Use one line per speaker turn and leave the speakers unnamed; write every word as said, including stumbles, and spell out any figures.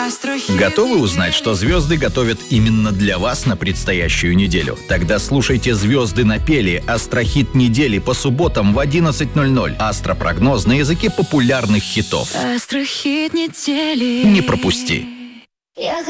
Готовы узнать, что звезды готовят именно для вас на предстоящую неделю? Тогда слушайте «Звезды напели» — астрохит недели по субботам в одиннадцать ноль ноль. Астропрогноз на языке популярных хитов.
Астрохит недели.
Не пропусти.